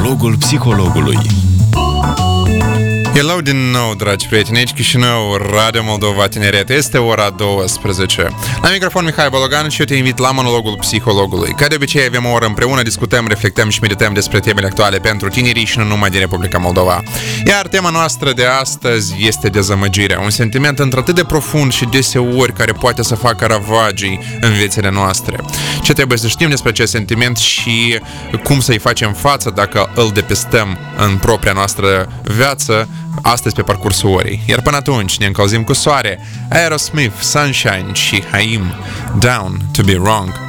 Monologul psihologului. Hello din nou, dragi prieteni, aici Chișinău, Radio Moldova Tineret. Este ora 12. La microfon Mihai Bologan și eu te invit la Monologul Psihologului. Ca de obicei avem o oră împreună, discutăm, reflectăm și medităm despre temele actuale pentru tinerii și nu numai din Republica Moldova. Iar tema noastră de astăzi este dezamăgirea, un sentiment într-atât de profund și deseori care poate să facă ravagii în viețile noastre. Ce trebuie să știm despre acest sentiment și cum să-i facem față dacă îl depistăm în propria noastră viață astăzi pe parcursul orei. Iar până atunci ne încălzim cu soare. Aerosmith, Sunshine și Haim, Down to be Wrong.